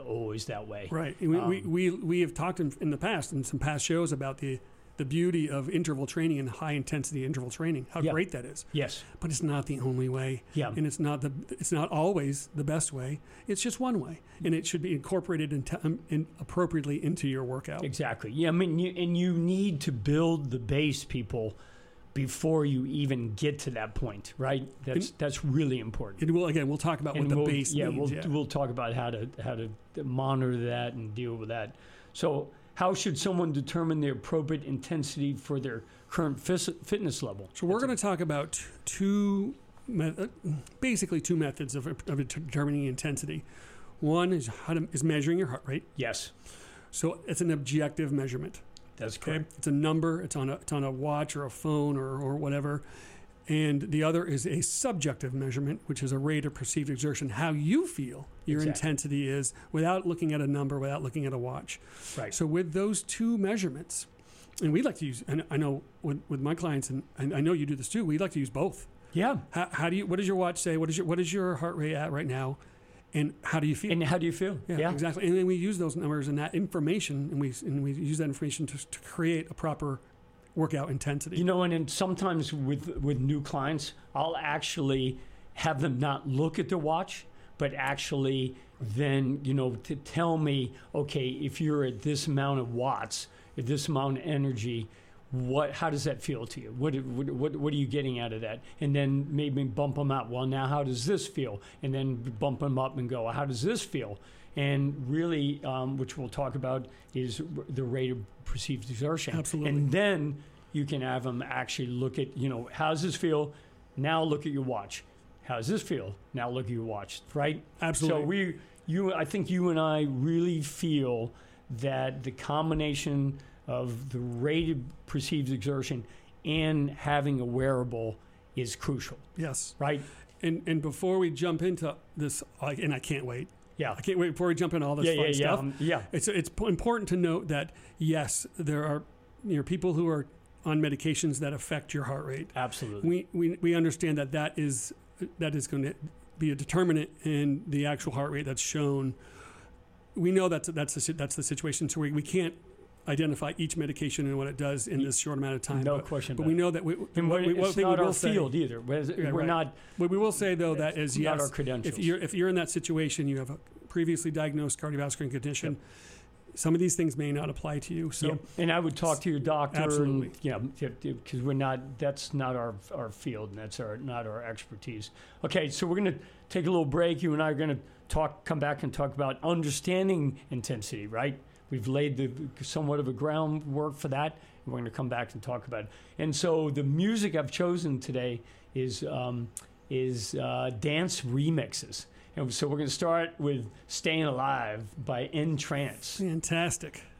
always that way. Right. We have talked in the past, in some past shows, about the beauty of interval training and high intensity interval training. How great that is. Yes. But it's not the only way. Yeah. And it's not always the best way. It's just one way, and it should be incorporated appropriately into your workout. Exactly. Yeah. I mean, you need to build the base, people, before you even get to that point, right? That's really important. And we'll talk about what the base means. We'll talk about how to monitor that and deal with that. So, how should someone determine the appropriate intensity for their current fitness level? So we're going to talk about basically two methods of determining intensity. One is measuring your heart rate. Yes. So it's an objective measurement. That's correct. Okay? It's a number. It's on a watch or a phone or whatever. And the other is a subjective measurement, which is a rate of perceived exertion, how you feel your intensity is without looking at a number, without looking at a watch. Right. So with those two measurements, and we like to use, and I know with my clients, and I know you do this too, we like to use both. Yeah. What does your watch say? What is your heart rate at right now? And how do you feel? Yeah, exactly. And then we use those numbers and that information, and we use that information to create a proper workout intensity. And sometimes with new clients, I'll actually have them not look at their watch, but actually then, to tell me, okay, if you're at this amount of watts, at this amount of energy, how does that feel to you? What are you getting out of that? And then maybe bump them out. Well, now how does this feel? And then bump them up and go, how does this feel? And really, which we'll talk about, is the rate of perceived exertion. Absolutely. And then you can have them actually look at, how does this feel? Now look at your watch. How does this feel? Now look at your watch, right? Absolutely. So I think you and I really feel that the combination of the rate of perceived exertion and having a wearable is crucial. Yes. Right? And before we jump into this, and I can't wait. Yeah. I can't wait before we jump into all this fun stuff. Yeah. It's important to note that, yes, there are people who are on medications that affect your heart rate. Absolutely. We understand that is going to be a determinant in the actual heart rate that's shown. We know that's the situation. So we can't identify each medication and what it does in this short amount of time. No question. But we know that it's not our field either. We're not. But we will say though that is not our credentials. If you're in that situation, you have a previously diagnosed cardiovascular condition. Yep. Some of these things may not apply to you. So, and I would talk to your doctor. Absolutely. Because that's not our field, and that's not our expertise. Okay, so we're going to take a little break. You and I are going to come back and talk about understanding intensity, right? We've laid somewhat of a groundwork for that. We're going to come back and talk about it. And so the music I've chosen today is dance remixes. And so we're going to start with Staying Alive by In Trance. Fantastic.